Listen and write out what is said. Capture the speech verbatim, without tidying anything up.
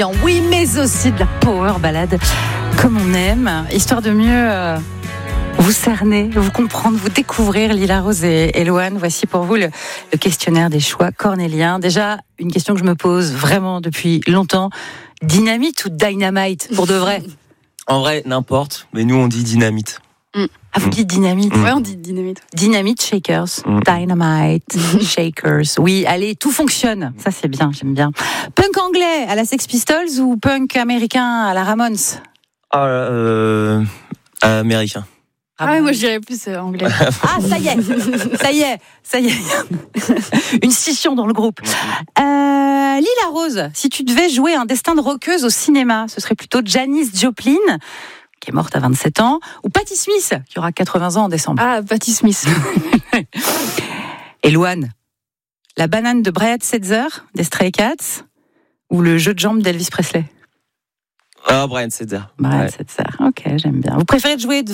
Oui, mais aussi de la power ballade comme on aime, histoire de mieux euh, vous cerner, vous comprendre, vous découvrir. Lila Rose et Eloane, voici pour vous le, le questionnaire des choix cornéliens. Déjà, une question que je me pose vraiment depuis longtemps, dynamite ou dynamite pour de vrai? En vrai, n'importe, mais nous on dit dynamite. Mm. Ah, vous dites dynamite? Ouais, on dit dynamite. Dynamite shakers, Mm. dynamite shakers. Oui, allez, tout fonctionne. Ça, c'est bien, j'aime bien. Punk anglais à la Sex Pistols ou punk américain à la Ramones? Ah, euh, américain. Ah ouais, moi je dirais plus euh, anglais. Ah, ça y est, ça y est, ça y est. Une scission dans le groupe. Euh, Lila Rose, si tu devais jouer un destin de rockeuse au cinéma, ce serait plutôt Janis Joplin, qui est morte à vingt-sept ans, ou Patti Smith, qui aura quatre-vingts ans en décembre. Ah, Patti Smith. Eloane, la banane de Brad Setzer, des Stray Cats, ou le jeu de jambes d'Elvis Presley? Ah, Brian Setzer. Brad Ouais. Setzer, ok, j'aime bien. Vous préférez jouer